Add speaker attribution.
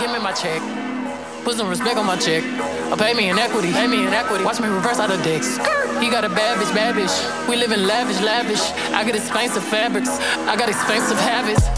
Speaker 1: give me my check. Put some respect on my check. Or pay me in equity, pay me in equity. Watch me reverse out of dicks. He got a bad bitch, bad bitch. We live in lavish, lavish. I got expensive fabrics, I got expensive habits.